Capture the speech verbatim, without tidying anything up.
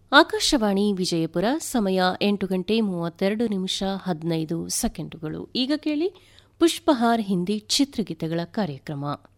ಆಕಾಶವಾಣಿ ವಿಜಯಪುರ ಸಮಯ ಎಂಟು ಗಂಟೆ ಮೂವತ್ತೆರಡು ನಿಮಿಷ ಹದಿನೈದು ಸೆಕೆಂಡುಗಳು. ಈಗ ಕೇಳಿ ಪುಷ್ಪಹಾರ್ ಹಿಂದಿ ಚಿತ್ರಗೀತೆಗಳ ಕಾರ್ಯಕ್ರಮ.